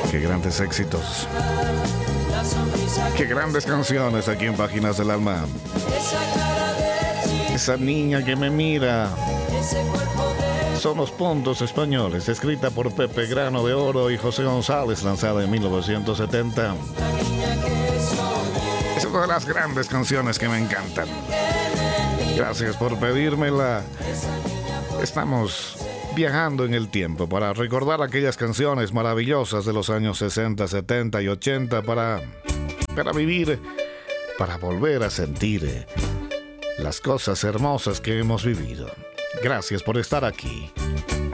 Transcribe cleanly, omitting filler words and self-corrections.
Qué grandes éxitos. Qué grandes canciones aquí en Páginas del Alma. Esa niña que me mira. Son los puntos españoles, escrita por Pepe Grano de Oro y José González, lanzada en 1970. Es una de las grandes canciones que me encantan. Gracias por pedírmela. Estamos viajando en el tiempo para recordar aquellas canciones maravillosas de los años 60, 70 y 80 para vivir, para volver a sentir las cosas hermosas que hemos vivido. Gracias por estar aquí.